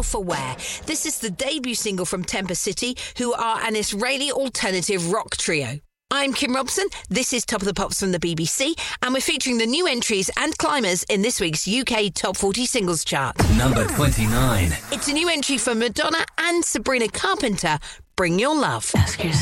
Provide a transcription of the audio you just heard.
Self-Aware. This is the debut single from Temper City, who are an Israeli alternative rock trio. I'm Kim Robson. This is Top of the Pops from the BBC, and we're featuring the new entries and climbers in this week's UK Top 40 Singles Chart. Number 29. It's a new entry from Madonna and Sabrina Carpenter, Bring Your Love. Ask yourself.